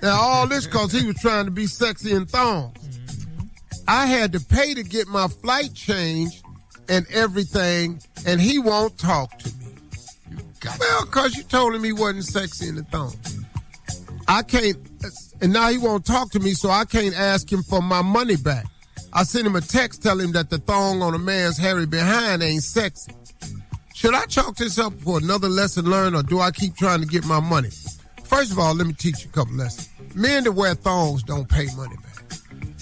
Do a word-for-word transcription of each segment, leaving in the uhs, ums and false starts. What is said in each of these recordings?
all this because he was trying to be sexy in thongs. Mm-hmm. I had to pay to get my flight changed and everything, and he won't talk to me. You got well, because you told him he wasn't sexy in the thongs. I can't, and now he won't talk to me, so I can't ask him for my money back. I sent him a text telling him that the thong on a man's hairy behind ain't sexy. Should I chalk this up for another lesson learned, or do I keep trying to get my money? First of all, let me teach you a couple lessons. Men that wear thongs don't pay money back.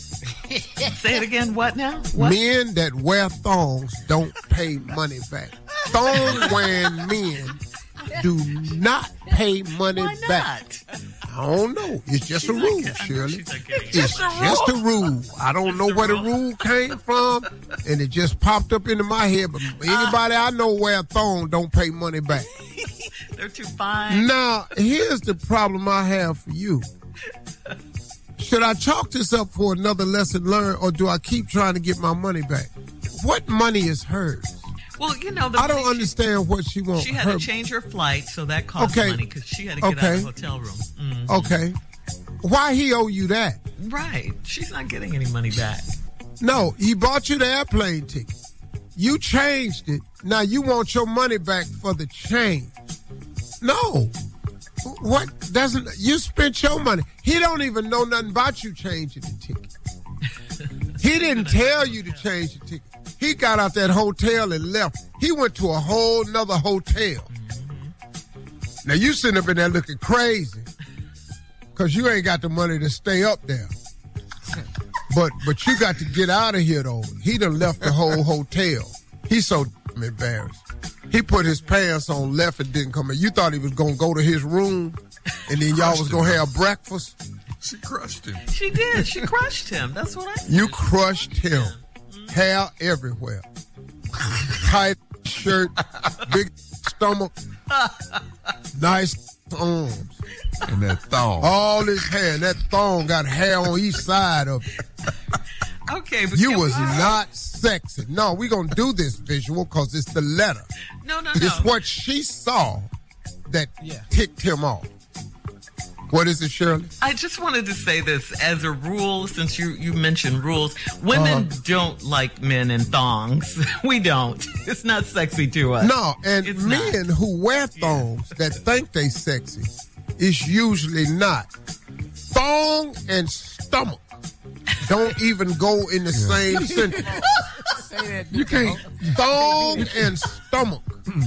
Say it again, what now? What? Men that wear thongs don't pay money back. Thong-wearing men do not pay money Why not? back. I don't know. It's just she's a rule, like, Shirley. Like it's just a just a rule. I don't just know where rule. the rule came from, and it just popped up into my head. But anybody uh, I know wear a thong don't pay money back. They're too fine. Now, here's the problem I have for you. Should I chalk this up for another lesson learned, or do I keep trying to get my money back? What money is hers? Well, you know, the I don't she, understand what she wants. She had her, to change her flight, so that cost okay. money because she had to get okay. out of the hotel room. Mm-hmm. Okay. Why he owe you that? Right. She's not getting any money back. No, he bought you the airplane ticket. You changed it. Now you want your money back for the change. No. What doesn't you spent your money? He don't even know nothing about you changing the ticket. He didn't tell you to change the ticket. He got out that hotel and left. He went to a whole nother hotel. Mm-hmm. Now you sitting up in there looking crazy because you ain't got the money to stay up there. But but you got to get out of here though. He done left the whole hotel. He's so embarrassed. He put his pants on, left, and didn't come in. You thought he was going to go to his room, and then y'all was going to have breakfast? She crushed him. She did. She crushed him. That's what I said. You crushed him. Mm-hmm. Hair everywhere. Tight shirt, big stomach, nice arms. And that thong. All this hair. And that thong got hair on each side of it. Okay, but you was we... not sexy. No, we're going to do this visual because it's the letter. No, no, no. It's what she saw that yeah. ticked him off. What is it, Shirley? I just wanted to say this as a rule, since you, you mentioned rules. Women uh, don't like men in thongs. We don't. It's not sexy to us. No, and it's men not. who wear thongs yeah. that think they sexy is usually not. Thong and stomach don't even go in the same sentence. Say that, you can't. Thong and stomach.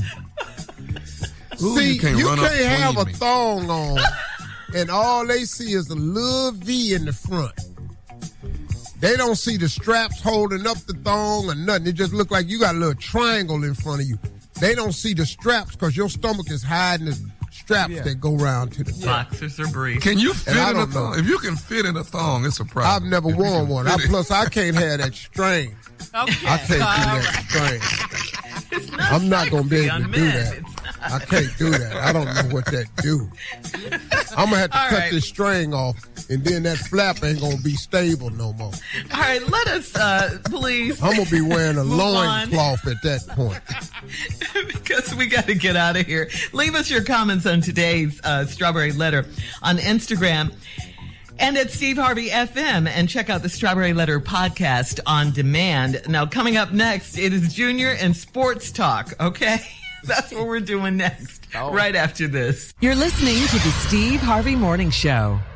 Ooh, see, you can't, you run can't up have a me. thong on, and all they see is a little V in the front. They don't see the straps holding up the thong or nothing. It just look like you got a little triangle in front of you. They don't see the straps because your stomach is hiding the straps yeah. that go around to the top. Boxers are brief. Can you fit and in a thong? Know. If you can fit in a thong, it's a problem. I've never if worn one. I, plus, I can't have that strain. Okay. I can't do that strain. Not I'm not going to be able to do men. that. I can't do that. I don't know what that do. I'm going to have to All cut right. this string off, and then that flap ain't going to be stable no more. All right, let us, uh, please. I'm going to be wearing a loincloth loincloth at that point. Because we got to get out of here. Leave us your comments on today's uh, Strawberry Letter on Instagram and at Steve Harvey F M, and check out the Strawberry Letter podcast on demand. Now, coming up next, it is Junior and Sports Talk, okay? That's what we're doing next, oh. right after this. You're listening to the Steve Harvey Morning Show.